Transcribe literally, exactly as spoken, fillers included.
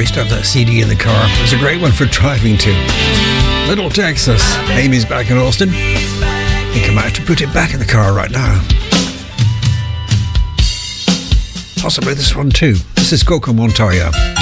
used to have that C D in the car. It was a great one for driving to. Little Texas. Amy's back in Austin. I think I might have to put it back in the car right now. Possibly this one too. This is Coco Montoya.